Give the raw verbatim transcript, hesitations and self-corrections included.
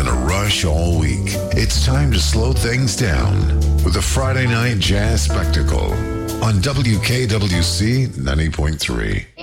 a rush all week. It's time to slow things down with a Friday night jazz spectacle on W K W C ninety point three.